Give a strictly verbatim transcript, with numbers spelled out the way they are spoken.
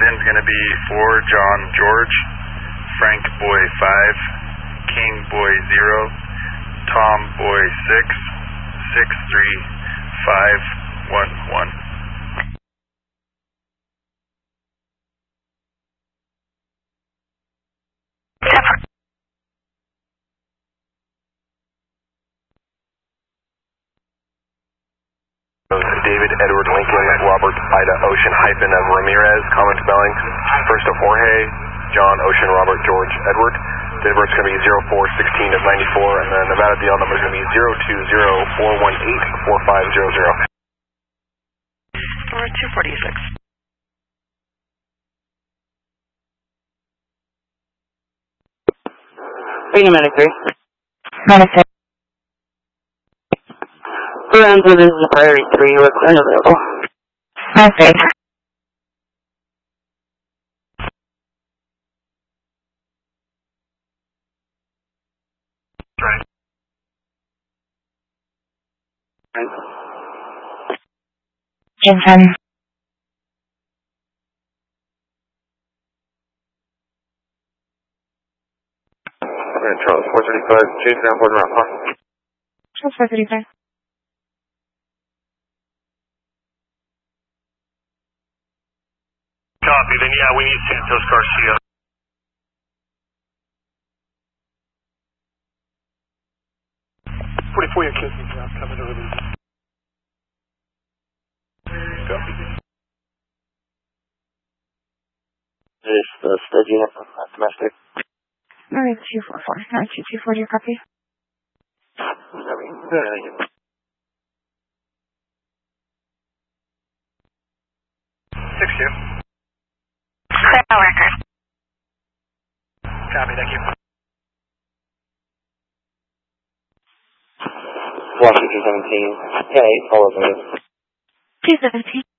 Den's going to be four, John George, Frank Boy five, King Boy zero, Tom Boy six, six three five one one. David Edward Lincoln Robert Ida Ocean hyphen of Ramirez, common spelling. First of Jorge, John Ocean Robert George Edward. Date of birth is going to be zero four sixteen of ninety-four, and the Nevada D L number is going to be zero two zero four one eight four five zero zero. Number two forty-six. Bring him medic three. Medic three. Lorenzo, this is priority three, we're unavailable. Okay. Right. Jensen. Charles, four thirty-five, Chase down, Port Mount, huh? Charles four thirty-five. Copy, then yeah, we need Santos Garcia. forty-four, your kids are coming over these. Copy. This is the stud unit from domestic. Alright, two four four. Alright, two two four, do you copy? Six two. Clear no record. Copy, thank you. Washington seventeen. Okay, follow up. two seventeen.